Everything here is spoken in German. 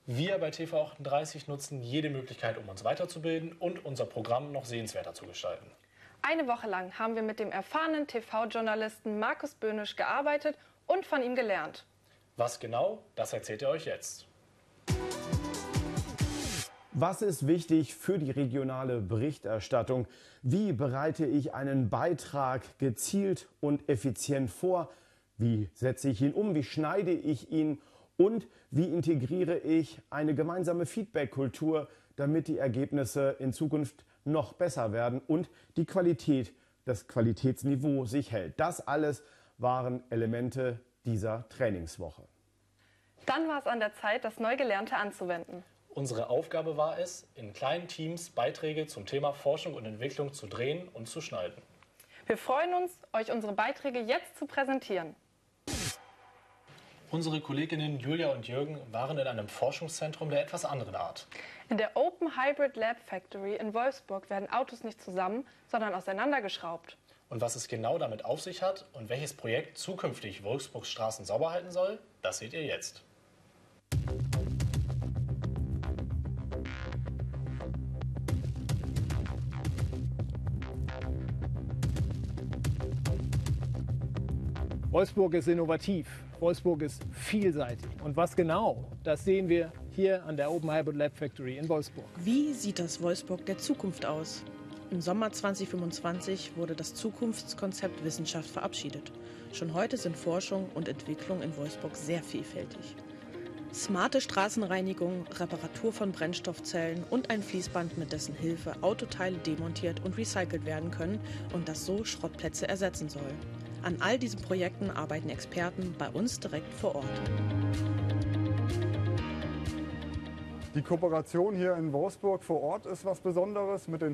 Wir bei TV38 nutzen jede Möglichkeit, um uns weiterzubilden und unser Programm noch sehenswerter zu gestalten. Eine Woche lang haben wir mit dem erfahrenen TV-Journalisten Markus Böhnisch gearbeitet und von ihm gelernt. Was genau, das erzählt er euch jetzt. Was ist wichtig für die regionale Berichterstattung? Wie bereite ich einen Beitrag gezielt und effizient vor? Wie setze ich ihn um? Wie schneide ich ihn? Und wie integriere ich eine gemeinsame Feedback-Kultur, damit die Ergebnisse in Zukunft noch besser werden und die Qualität, das Qualitätsniveau sich hält? Das alles waren Elemente dieser Trainingswoche. Dann war es an der Zeit, das Neugelernte anzuwenden. Unsere Aufgabe war es, in kleinen Teams Beiträge zum Thema Forschung und Entwicklung zu drehen und zu schneiden. Wir freuen uns, euch unsere Beiträge jetzt zu präsentieren. Unsere Kolleginnen Julia und Jürgen waren in einem Forschungszentrum der etwas anderen Art. In der Open Hybrid Lab Factory in Wolfsburg werden Autos nicht zusammen, sondern auseinandergeschraubt. Und was es genau damit auf sich hat und welches Projekt zukünftig Wolfsburgs Straßen sauber halten soll, das seht ihr jetzt. Wolfsburg ist innovativ, Wolfsburg ist vielseitig. Und was genau, das sehen wir hier an der Open Hybrid Lab Factory in Wolfsburg. Wie sieht das Wolfsburg der Zukunft aus? Im Sommer 2025 wurde das Zukunftskonzept Wissenschaft verabschiedet. Schon heute sind Forschung und Entwicklung in Wolfsburg sehr vielfältig. Smarte Straßenreinigung, Reparatur von Brennstoffzellen und ein Fließband, mit dessen Hilfe Autoteile demontiert und recycelt werden können und das so Schrottplätze ersetzen soll. An all diesen Projekten arbeiten Experten bei uns direkt vor Ort. Die Kooperation hier in Wolfsburg vor Ort ist was Besonderes mit den